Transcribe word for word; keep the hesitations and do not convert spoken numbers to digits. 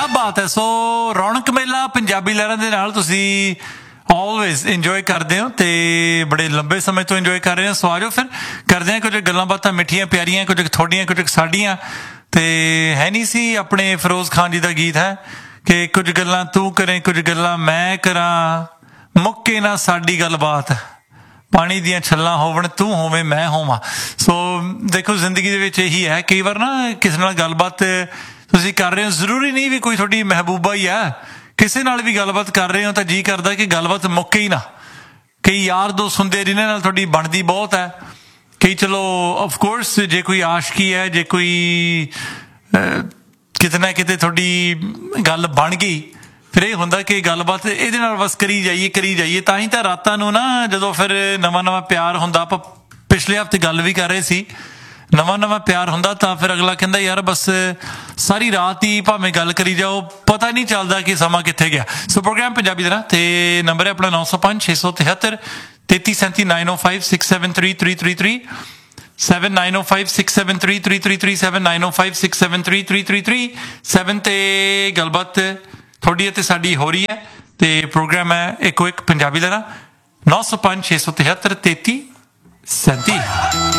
ਕਿਆ ਬਾਤ ਹੈ। ਸੋ ਰੌਣਕ ਮੇਲਾ ਪੰਜਾਬੀ ਲਹਿਰਾਂ ਦੇ ਨਾਲ ਤੁਸੀਂ ਆਲਵੇਜ਼ ਇੰਜੋਏ ਕਰਦੇ ਹੋ ਤੇ ਬੜੇ ਲੰਬੇ ਸਮੇਂ ਤੋਂ ਇੰਜੋਏ ਕਰ ਰਹੇ ਹੋ। ਸੋ ਆ ਜਾਓ ਫਿਰ ਕਰਦੇ ਹਾਂ ਕੁਝ ਗੱਲਾਂ ਬਾਤਾਂ ਮਿੱਠੀਆਂ ਪਿਆਰੀਆਂ, ਕੁਝ ਤੁਹਾਡੀਆਂ ਕੁਝ ਸਾਡੀਆਂ। ਤੇ ਹੈ ਨਹੀਂ ਸੀ ਆਪਣੇ ਫਿਰੋਜ਼ ਖਾਨ ਜੀ ਦਾ ਗੀਤ ਹੈ ਕਿ ਕੁਝ ਗੱਲਾਂ ਤੂੰ ਕਰੇ ਕੁਝ ਗੱਲਾਂ ਮੈਂ ਕਰਾਂ, ਮੁੱਕੇ ਨਾ ਸਾਡੀ ਗੱਲਬਾਤ, ਪਾਣੀ ਦੀਆਂ ਛੱਲਾਂ ਹੋਵਣ ਤੂੰ ਹੋਵੇਂ ਮੈਂ ਹੋਵਾਂ। ਸੋ ਦੇਖੋ ਜ਼ਿੰਦਗੀ ਦੇ ਵਿੱਚ ਇਹੀ ਹੈ, ਕਈ ਵਾਰ ਨਾ ਕਿਸੇ ਨਾਲ ਗੱਲਬਾਤ ਤੁਸੀਂ ਕਰ ਰਹੇ ਹੋ, ਜ਼ਰੂਰੀ ਨਹੀਂ ਵੀ ਕੋਈ ਤੁਹਾਡੀ ਮਹਿਬੂਬਾ ਹੀ ਹੈ, ਕਿਸੇ ਨਾਲ ਵੀ ਗੱਲਬਾਤ ਕਰ ਰਹੇ ਹੋ ਤਾਂ ਜੀ ਕਰਦਾ ਕਿ ਗੱਲਬਾਤ ਮੁੱਕੇ ਹੀ ਨਾ। ਕਈ ਯਾਰ ਦੋਸਤ ਹੁੰਦੇ ਜਿਨ੍ਹਾਂ ਨਾਲ ਤੁਹਾਡੀ ਬਣਦੀ ਬਹੁਤ ਹੈ, ਕਈ ਚਲੋ ਅਫਕੋਰਸ ਜੇ ਕੋਈ ਆਸ਼ਕੀ ਹੈ, ਜੇ ਕੋਈ ਕਿਤੇ ਨਾ ਕਿਤੇ ਤੁਹਾਡੀ ਗੱਲ ਬਣ ਗਈ ਫਿਰ ਇਹ ਹੁੰਦਾ ਕਿ ਗੱਲਬਾਤ ਇਹਦੇ ਨਾਲ ਬਸ ਕਰੀ ਜਾਈਏ ਕਰੀ ਜਾਈਏ। ਤਾਂ ਹੀ ਤਾਂ ਰਾਤਾਂ ਨੂੰ ਨਾ ਜਦੋਂ ਫਿਰ ਨਵਾਂ ਨਵਾਂ ਪਿਆਰ ਹੁੰਦਾ, ਆਪਾਂ ਪਿਛਲੇ ਹਫ਼ਤੇ ਗੱਲ ਵੀ ਕਰ ਰਹੇ ਸੀ, ਨਵਾਂ ਨਵਾਂ ਪਿਆਰ ਹੁੰਦਾ ਤਾਂ ਫਿਰ ਅਗਲਾ ਕਹਿੰਦਾ ਯਾਰ ਬਸ ਸਾਰੀ ਰਾਤ ਹੀ ਭਾਵੇਂ ਗੱਲ ਕਰੀ ਜਾਓ, ਪਤਾ ਨਹੀਂ ਚੱਲਦਾ ਕਿ ਸਮਾਂ ਕਿੱਥੇ ਗਿਆ। ਸੋ ਪ੍ਰੋਗਰਾਮ ਪੰਜਾਬੀ ਦੇ ਨਾਲ ਤੇ ਨੰਬਰ ਹੈ ਆਪਣਾ ਨੌ ਸੌ ਪੰਜ ਛੇ ਸੌ ਤਿਹੱਤਰ ਤੇਤੀ ਸੈਂਤੀ ਨਾਈਨ ਓ five six seven three three three three seven nine ਓ five six seven three three three three seven nine ਓ five six seven three three three three seven ਤੇ ਗੱਲਬਾਤ ਤੁਹਾਡੀ ਅਤੇ ਸਾਡੀ ਹੋ ਰਹੀ ਹੈ ਤੇ ਪ੍ਰੋਗਰਾਮ ਹੈ ਇੱਕੋ ਇੱਕ ਪੰਜਾਬੀ ਲਹਿਰਾਂ ਨੌ ਸੌ ਪੰਜ ਛੇ ਸੌ ਤਿਹੱਤਰ ਤੇਤੀ ਸੈਂਤੀ।